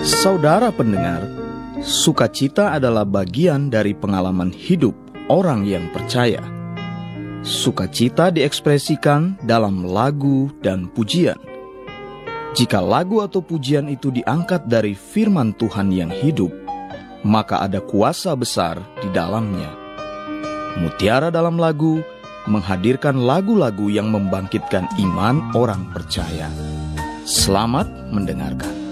Saudara pendengar, sukacita adalah bagian dari pengalaman hidup orang yang percaya. Sukacita diekspresikan dalam lagu dan pujian. Jika lagu atau pujian itu diangkat dari firman Tuhan yang hidup, maka ada kuasa besar di dalamnya. Mutiara dalam lagu menghadirkan lagu-lagu yang membangkitkan iman orang percaya. Selamat mendengarkan.